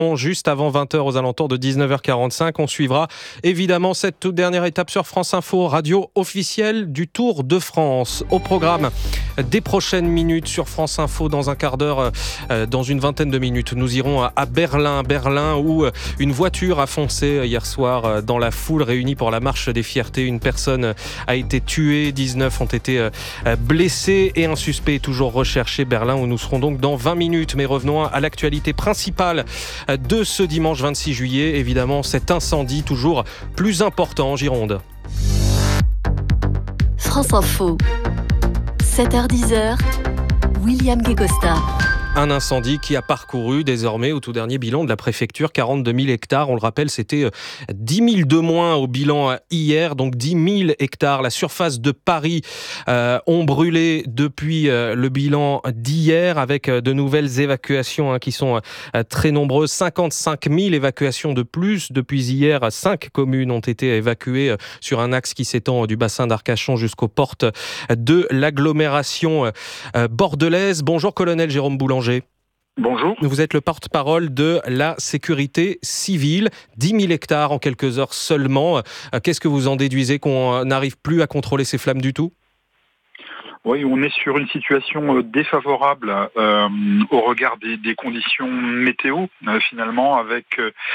juste avant 20h aux alentours de 19h45. On suivra évidemment cette toute dernière étape sur France Info, radio officielle du Tour de France. Au programme des prochaines minutes sur France Info, dans un quart d'heure, dans une vingtaine de minutes, nous irons à Berlin où une voiture a foncé hier soir dans la foule réunie pour la marche des fiertés. Une personne a été tuée, 19 ont été blessés et un suspect est toujours recherché. Berlin où nous serons donc dans 20 minutes. Mais revenons à l'actualité principale de ce dimanche 26 juillet. Évidemment, cet incendie toujours plus important en Gironde. France Info, 7h-10h, William Guécosta. Un incendie qui a parcouru désormais, au tout dernier bilan de la préfecture, 42 000 hectares. On le rappelle, c'était 10 000 de moins au bilan hier, donc 10 000 hectares. La surface de Paris ont brûlé depuis le bilan d'hier, avec de nouvelles évacuations qui sont très nombreuses. 55 000 évacuations de plus depuis hier. 5 communes ont été évacuées sur un axe qui s'étend du bassin d'Arcachon jusqu'aux portes de l'agglomération bordelaise. Bonjour, colonel Jérôme Boulanger. Bonjour. Vous êtes le porte-parole de la sécurité civile. 10 000 hectares en quelques heures seulement. Qu'est-ce que vous en déduisez, qu'on n'arrive plus à contrôler ces flammes du tout ? Oui, on est sur une situation défavorable au regard des conditions météo, finalement, avec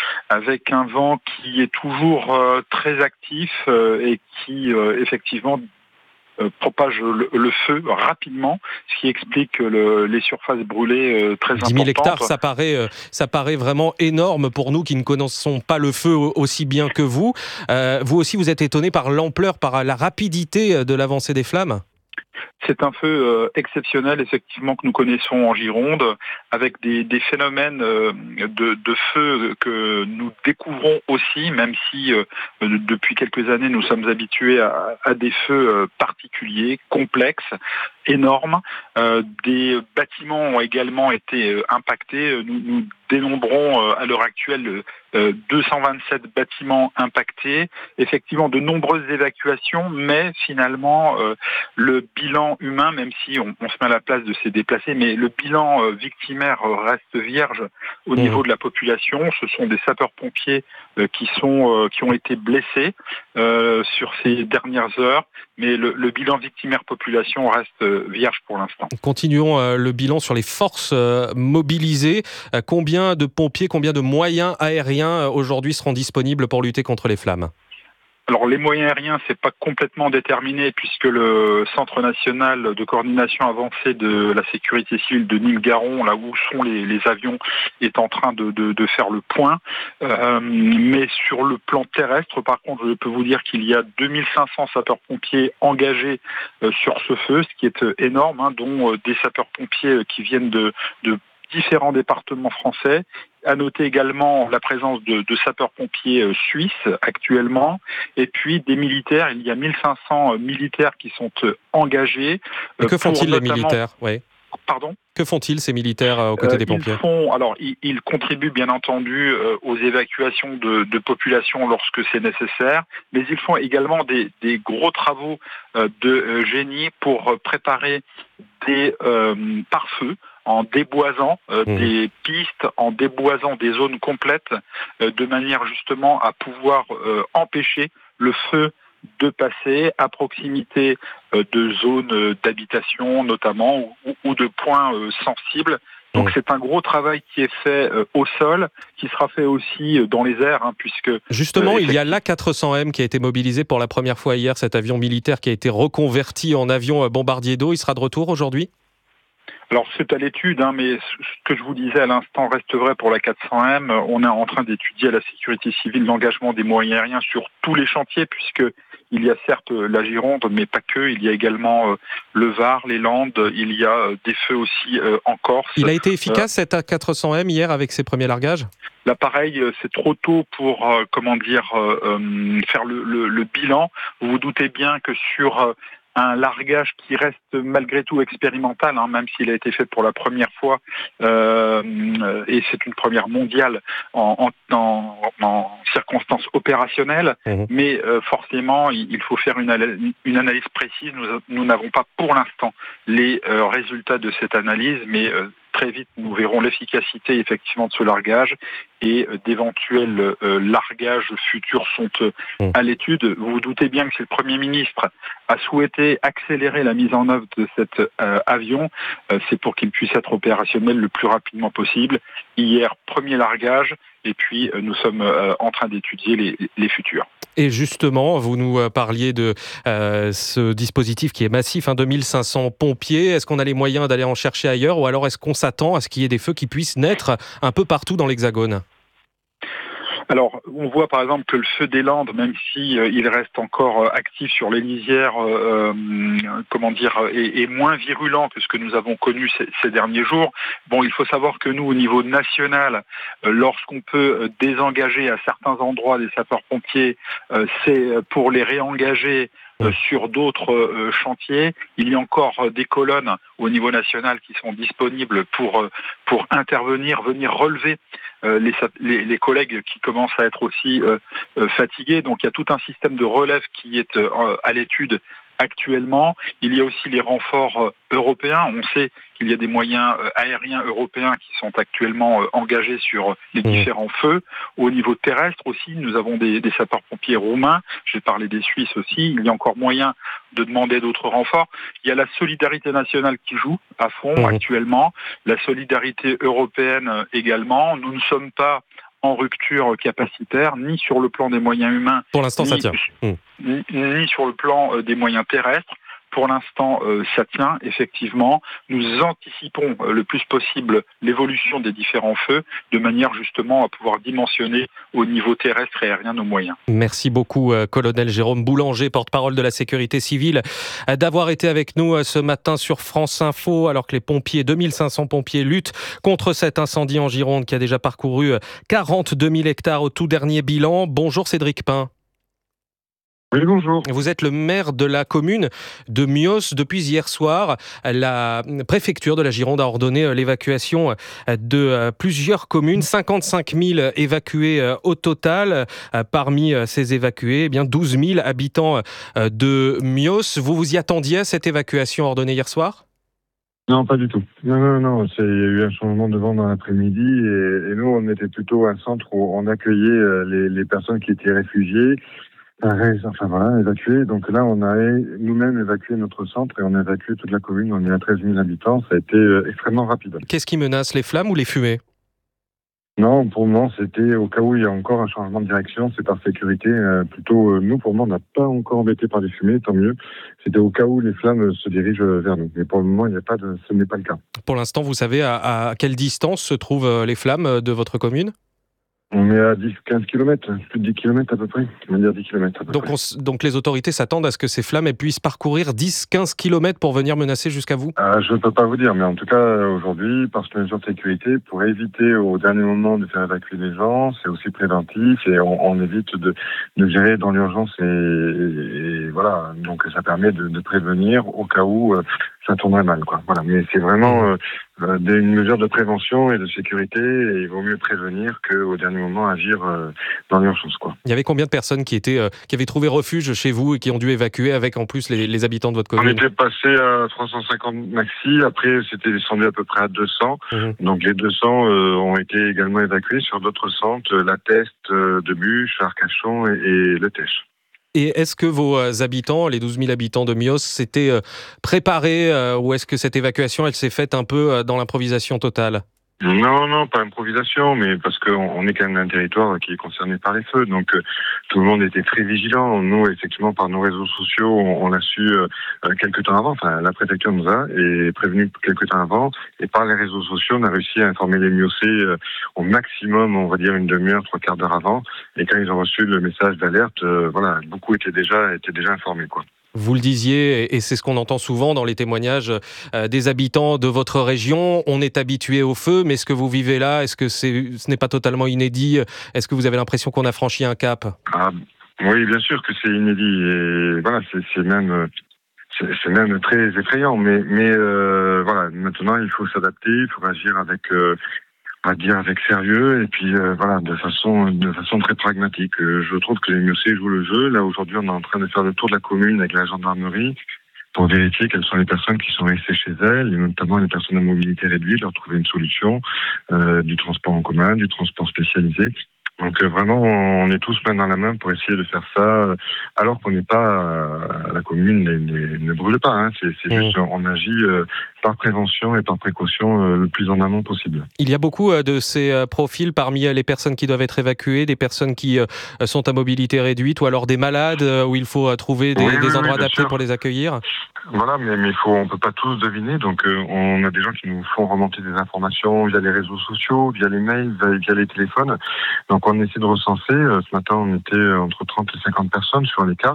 un vent qui est toujours très actif et qui, effectivement, propage le feu rapidement, ce qui explique les surfaces brûlées très importantes. 10 000 hectares, ça paraît vraiment énorme pour nous qui ne connaissons pas le feu aussi bien que vous. Vous aussi, vous êtes étonné par l'ampleur, par la rapidité de l'avancée des flammes ? C'est un feu exceptionnel, effectivement, que nous connaissons en Gironde, avec des phénomènes de feu que nous découvrons aussi, même si depuis quelques années nous sommes habitués à des feux particuliers, complexes, énormes. Des bâtiments ont également été impactés. Nous dénombrons à l'heure actuelle 227 bâtiments impactés, effectivement de nombreuses évacuations, mais finalement le bilan humain, même si on se met à la place de ces déplacés, mais le bilan victimaire reste vierge au niveau de la population. Ce sont des sapeurs-pompiers qui ont été blessés sur ces dernières heures, mais le bilan victimaire population reste vierge pour l'instant. Continuons le bilan sur les forces mobilisées. Combien de pompiers, combien de moyens aériens aujourd'hui seront disponibles pour lutter contre les flammes ? Alors les moyens aériens, c'est pas complètement déterminé puisque le Centre national de coordination avancée de la sécurité civile de Nîmes-Garon, là où sont les avions, est en train de faire le point. Mais sur le plan terrestre, par contre, je peux vous dire qu'il y a 2500 sapeurs-pompiers engagés sur ce feu, ce qui est énorme, dont des sapeurs-pompiers qui viennent de différents départements français. À noter également la présence de sapeurs-pompiers suisses actuellement, et puis des militaires. Il y a 1500 militaires qui sont engagés. Et que font-ils les militaires ? Oui. Pardon ? Que font-ils ces militaires aux côtés des pompiers ? Ils contribuent bien entendu aux évacuations de population lorsque c'est nécessaire, mais ils font également des gros travaux de génie pour préparer des pare-feux, en déboisant des pistes, en déboisant des zones complètes, de manière justement à pouvoir empêcher le feu de passer à proximité de zones d'habitation notamment ou de points sensibles. Donc c'est un gros travail qui est fait au sol, qui sera fait aussi dans les airs, puisque... Justement, il y a l'A400M qui a été mobilisé pour la première fois hier, cet avion militaire qui a été reconverti en avion bombardier d'eau. Il sera de retour aujourd'hui ? Alors c'est à l'étude, mais ce que je vous disais à l'instant reste vrai pour la 400M. On est en train d'étudier à la sécurité civile l'engagement des moyens aériens sur tous les chantiers, puisque il y a certes la Gironde, mais pas que. Il y a également le Var, les Landes, il y a des feux aussi en Corse. Il a été efficace cet A400M hier avec ses premiers largages ? L'appareil, c'est trop tôt pour faire le bilan. Vous vous doutez bien que sur un largage qui reste malgré tout expérimental, même s'il a été fait pour la première fois, et c'est une première mondiale en circonstances opérationnelles, mais forcément il faut faire une analyse précise. Nous n'avons pas pour l'instant les résultats de cette analyse, mais très vite nous verrons l'efficacité effectivement de ce largage et d'éventuels largages futurs sont à l'étude. Vous vous doutez bien que si le Premier ministre a souhaité accélérer la mise en œuvre de cet avion, c'est pour qu'il puisse être opérationnel le plus rapidement possible. Hier, premier largage, et puis nous sommes en train d'étudier les futurs. Et justement, vous nous parliez de ce dispositif qui est massif, 2500 pompiers. Est-ce qu'on a les moyens d'aller en chercher ailleurs, ou alors est-ce qu'on s'attend à ce qu'il y ait des feux qui puissent naître un peu partout dans l'Hexagone ? Alors, on voit par exemple que le feu des Landes, même si il reste encore actif sur les lisières, est moins virulent que ce que nous avons connu ces derniers jours. Bon, il faut savoir que nous, au niveau national, lorsqu'on peut désengager à certains endroits des sapeurs-pompiers, c'est pour les réengager sur d'autres chantiers. Il y a encore des colonnes au niveau national qui sont disponibles pour intervenir, venir relever les collègues qui commencent à être aussi fatigués. Donc il y a tout un système de relève qui est à l'étude actuellement. Il y a aussi les renforts européens. On sait qu'il y a des moyens aériens européens qui sont actuellement engagés sur les différents feux. Au niveau terrestre aussi, nous avons des sapeurs-pompiers roumains. J'ai parlé des Suisses aussi. Il y a encore moyen de demander d'autres renforts. Il y a la solidarité nationale qui joue à fond actuellement. La solidarité européenne également. Nous ne sommes pas en rupture capacitaire, ni sur le plan des moyens humains, pour l'instant, ça tient. Ni sur le plan des moyens terrestres. Pour l'instant, ça tient, effectivement. Nous anticipons le plus possible l'évolution des différents feux, de manière justement à pouvoir dimensionner au niveau terrestre et aérien nos moyens. Merci beaucoup, colonel Jérôme Boulanger, porte-parole de la sécurité civile, d'avoir été avec nous ce matin sur France Info, alors que les 2500 pompiers luttent contre cet incendie en Gironde qui a déjà parcouru 42 000 hectares au tout dernier bilan. Bonjour Cédric Pin. Oui, bonjour. Vous êtes le maire de la commune de Mios. Depuis hier soir, la préfecture de la Gironde a ordonné l'évacuation de plusieurs communes, 55 000 évacués au total. Parmi ces évacués, 12 000 habitants de Mios. Vous vous y attendiez à cette évacuation ordonnée hier soir ? Non, pas du tout. Non. Il y a eu un changement de vent dans l'après-midi et nous, on était plutôt un centre où on accueillait les personnes qui étaient réfugiées. Évacué. Donc là, on a nous-mêmes évacué notre centre et on a évacué toute la commune. On est à 13 000 habitants. Ça a été extrêmement rapide. Qu'est-ce qui menace, les flammes ou les fumées ? Non, pour le moment, c'était au cas où il y a encore un changement de direction. C'est par sécurité. Nous, pour le moment, on n'a pas encore embêté par des fumées, tant mieux. C'était au cas où les flammes se dirigent vers nous. Mais pour le moment, ce n'est pas le cas. Pour l'instant, vous savez à quelle distance se trouvent les flammes de votre commune ? On est à 10-15 km, plus de 10 km à peu près. On va dire 10 km à peu près. Donc les autorités s'attendent à ce que ces flammes puissent parcourir 10-15 km pour venir menacer jusqu'à vous ? Je ne peux pas vous dire, mais en tout cas, aujourd'hui, parce que les mesures de sécurité, pour éviter au dernier moment de faire évacuer les gens, c'est aussi préventif et on évite de gérer dans l'urgence et voilà. Donc ça permet de prévenir au cas où ça tournerait mal, quoi. Voilà. Mais c'est vraiment une mesure de prévention et de sécurité et il vaut mieux prévenir qu'au dernier moment agir dans l'urgence, quoi. Il y avait combien de personnes qui avaient trouvé refuge chez vous et qui ont dû évacuer avec en plus les habitants de votre commune ? On était passé à 350 maxi, après c'était descendu à peu près à 200. Donc les 200 ont été également évacués sur d'autres centres, la Teste, Debuche, Arcachon et Le Tèche. Et est-ce que vos habitants, les 12 000 habitants de Mios, s'étaient préparés ou est-ce que cette évacuation, elle s'est faite un peu dans l'improvisation totale ? Non, pas improvisation, mais parce qu'on est quand même un territoire qui est concerné par les feux, donc tout le monde était très vigilant. Nous, effectivement, par nos réseaux sociaux, on l'a su quelques temps avant. Enfin, la préfecture nous a prévenu quelques temps avant, et par les réseaux sociaux, on a réussi à informer les Miocés au maximum, on va dire une demi-heure, 3/4 d'heure avant. Et quand ils ont reçu le message d'alerte, beaucoup étaient déjà informés, quoi. Vous le disiez, et c'est ce qu'on entend souvent dans les témoignages des habitants de votre région, on est habitué au feu, mais ce que vous vivez là, est-ce que ce n'est pas totalement inédit ? Est-ce que vous avez l'impression qu'on a franchi un cap ? Oui, bien sûr que c'est inédit, et voilà, c'est même très effrayant, mais maintenant il faut s'adapter, il faut agir avec sérieux et puis de façon très pragmatique. Je trouve que les Miocés jouent le jeu. Là aujourd'hui, on est en train de faire le tour de la commune avec la gendarmerie pour vérifier quelles sont les personnes qui sont restées chez elles, et notamment les personnes à mobilité réduite, leur trouver une solution, du transport en commun, du transport spécialisé. Donc vraiment, on est tous main dans la main pour essayer de faire ça, alors qu'on n'est pas la commune ne brûle pas. Hein. C'est juste, on agit par prévention et par précaution le plus en amont possible. Il y a beaucoup de ces profils parmi les personnes qui doivent être évacuées, des personnes qui sont à mobilité réduite, ou alors des malades où il faut trouver des endroits adaptés pour les accueillir. Voilà, mais on peut pas tous deviner. Donc on a des gens qui nous font remonter des informations via les réseaux sociaux, via les mails, via les téléphones. Donc on essaie de recenser. Ce matin, on était entre 30 et 50 personnes sur les cas.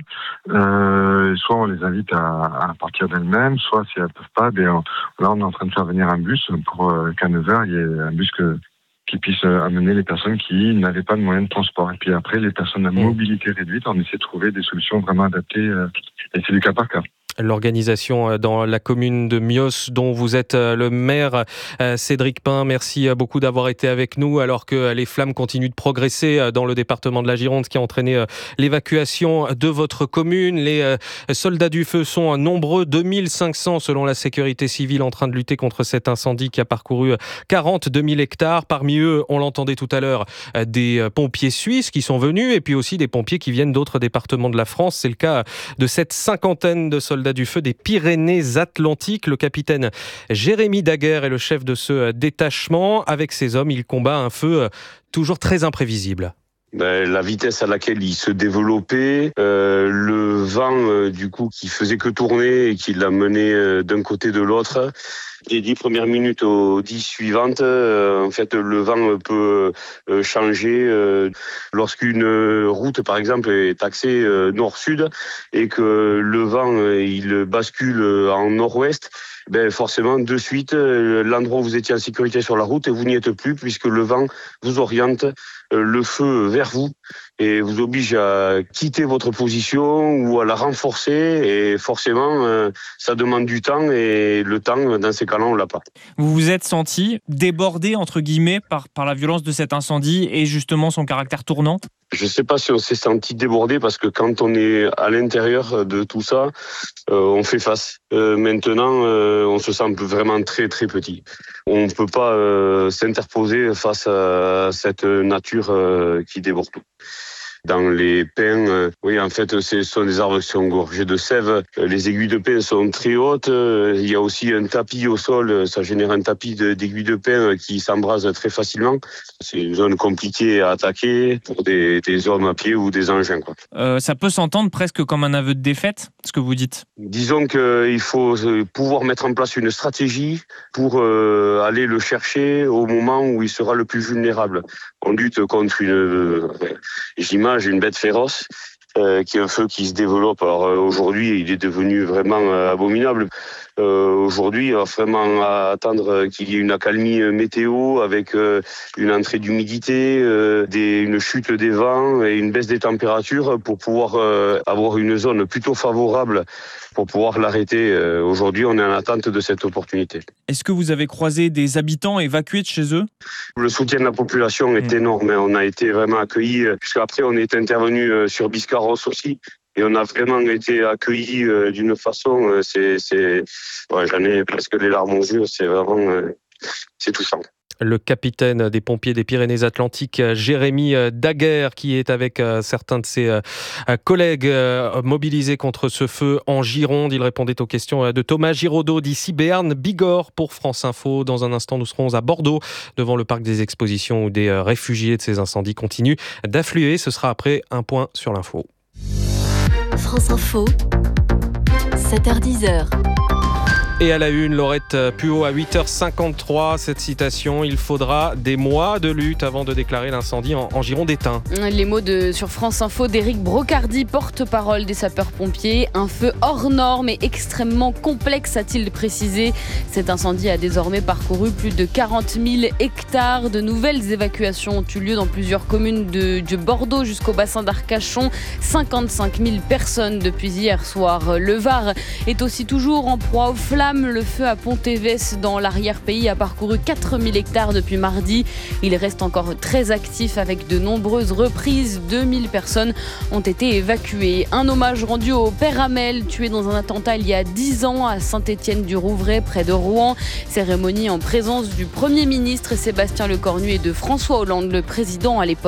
Soit on les invite à partir d'elles-mêmes, soit si elles peuvent pas, là on est en train de faire venir un bus pour qu'à 9h, il y ait un bus qui puisse amener les personnes qui n'avaient pas de moyens de transport. Et puis après, les personnes à mobilité réduite, on essaie de trouver des solutions vraiment adaptées. Et c'est du cas par cas. L'organisation dans la commune de Mios, dont vous êtes le maire, Cédric Pin. Merci beaucoup d'avoir été avec nous, alors que les flammes continuent de progresser dans le département de la Gironde, ce qui a entraîné l'évacuation de votre commune. Les soldats du feu sont nombreux, 2500 selon la sécurité civile, en train de lutter contre cet incendie qui a parcouru 42 000 hectares. Parmi eux, on l'entendait tout à l'heure, des pompiers suisses qui sont venus, et puis aussi des pompiers qui viennent d'autres départements de la France. C'est le cas de cette cinquantaine de soldats du feu des Pyrénées-Atlantiques. Le capitaine Jérémy Daguerre est le chef de ce détachement. Avec ses hommes, il combat un feu toujours très imprévisible. La vitesse à laquelle il se développait, le vent du coup qui faisait que tourner et qui l'a mené d'un côté de l'autre. Des 10 premières minutes aux 10 suivantes, en fait, le vent peut changer. Lorsqu'une route, par exemple, est axée nord-sud et que le vent il bascule en nord-ouest, forcément, de suite, l'endroit où vous étiez en sécurité sur la route, vous n'y êtes plus, puisque le vent vous oriente le feu vers vous et vous oblige à quitter votre position ou à la renforcer. Et forcément, ça demande du temps, et le temps, dans ces cas-là, on l'a pas. Vous vous êtes senti débordé, entre guillemets, par la violence de cet incendie et justement son caractère tournant ? Je ne sais pas si on s'est senti débordé, parce que quand on est à l'intérieur de tout ça, on fait face. Maintenant, on se sent vraiment très très petit. On ne peut pas s'interposer face à cette nature qui déborde tout. Dans les pins, oui, en fait, ce sont des arbres qui sont gorgés de sève. Les aiguilles de pin sont très hautes. Il y a aussi un tapis au sol. Ça génère un tapis d'aiguilles de pin qui s'embrase très facilement. C'est une zone compliquée à attaquer pour des hommes à pied ou des engins, quoi. Ça peut s'entendre presque comme un aveu de défaite, ce que vous dites. Disons qu'il faut pouvoir mettre en place une stratégie pour aller le chercher au moment où il sera le plus vulnérable. On lutte contre une bête féroce, qui est un feu qui se développe. Alors aujourd'hui, il est devenu vraiment abominable. Aujourd'hui, il va vraiment attendre qu'il y ait une accalmie météo avec une entrée d'humidité, une chute des vents et une baisse des températures pour pouvoir avoir une zone plutôt favorable pour pouvoir l'arrêter. Aujourd'hui, on est en attente de cette opportunité. Est-ce que vous avez croisé des habitants évacués de chez eux ? Le soutien de la population est énorme. On a été vraiment accueillis. Puisqu'après, on est intervenu sur Biscarrosse aussi. Et on a vraiment été accueillis d'une façon, j'en ai presque les larmes aux yeux, c'est vraiment, c'est touchant. Le capitaine des pompiers des Pyrénées-Atlantiques, Jérémy Daguerre, qui est avec certains de ses collègues mobilisés contre ce feu en Gironde. Il répondait aux questions de Thomas Giraudot d'ici Béarn-Bigorre pour France Info. Dans un instant, nous serons à Bordeaux, devant le parc des expositions, où des réfugiés de ces incendies continuent d'affluer. Ce sera après un point sur l'info. France Info, 7h10. Et à la une, Laurette Puot à 8h53, cette citation: il faudra des mois de lutte avant de déclarer l'incendie en Gironde éteint. Les mots sur France Info d'Éric Brocardi, porte-parole des sapeurs-pompiers. Un feu hors norme et extrêmement complexe, a-t-il précisé. Cet incendie a désormais parcouru plus de 40 000 hectares. De nouvelles évacuations ont eu lieu dans plusieurs communes de Bordeaux jusqu'au bassin d'Arcachon. 55 000 personnes depuis hier soir. Le Var est aussi toujours en proie aux flammes. drame, le feu à Ponteves dans l'arrière-pays a parcouru 4000 hectares depuis mardi. Il reste encore très actif avec de nombreuses reprises. 2000 personnes ont été évacuées. Un hommage rendu au père Hamel, tué dans un attentat il y a 10 ans à Saint-Étienne-du-Rouvray, près de Rouen. Cérémonie en présence du Premier ministre Sébastien Lecornu et de François Hollande, le président à l'époque.